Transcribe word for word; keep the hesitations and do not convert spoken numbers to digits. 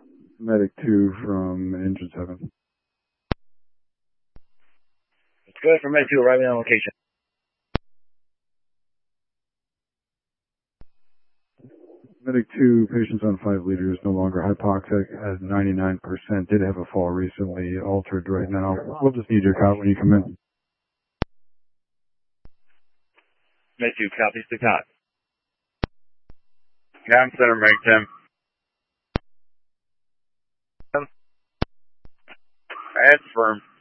Medic two from Engine seven. It's good for Medic two arriving on location. Medic two, patients on five liters, no longer hypoxic, at ninety-nine percent, did have a fall recently, altered right now. We'll just need your cot when you come in. Medic two copies the cot. Cam center, Medic ten. That's firm.